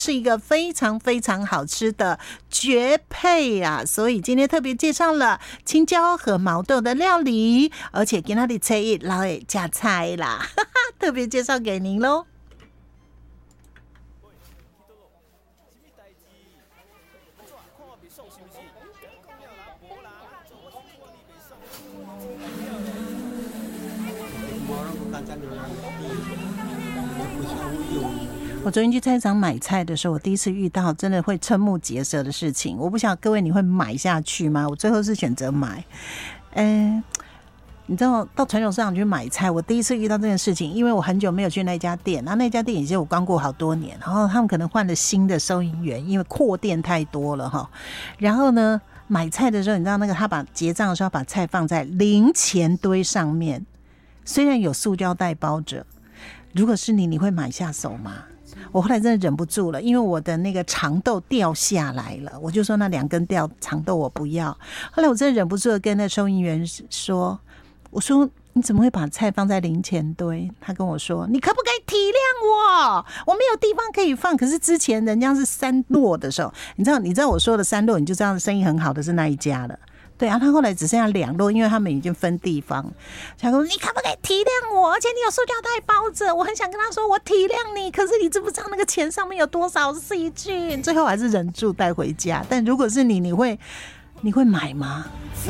是一个非常非常好吃的绝配啊！所以今天特别介绍了青椒和毛豆的料理，而且今天的菜一老也加菜啦，特别介绍给您喽。我昨天去菜市场买菜的时候，我第一次遇到真的会瞠目结舌的事情。我不晓得各位你会买下去吗？我最后是选择买。你知道到传统市场去买菜，我第一次遇到这件事情，因为我很久没有去那家店，然后那家店已经我光顾好多年，然后他们可能换了新的收银员，因为扩店太多了哈。然后呢，买菜的时候，你知道那个他把结账的时候把菜放在零钱堆上面，虽然有塑胶袋包着，如果是你会买下手吗？我后来真的忍不住了，因为我的那个长豆掉下来了，我就说那2根长豆我不要。后来我真的忍不住的跟那收银员说，我说你怎么会把菜放在零钱堆？他跟我说，你可不可以体谅我没有地方可以放。可是之前人家是3摞的时候，你知道我说的3摞，你就知道生意很好的是那一家了。对啊，他后来只剩下2摞，因为他们已经分地方。他说：“你可不可以体谅我？而且你有塑胶袋包着。”我很想跟他说：“我体谅你，可是你知不知道那个钱上面有多少细菌？”最后还是忍住带回家。但如果是你会买吗？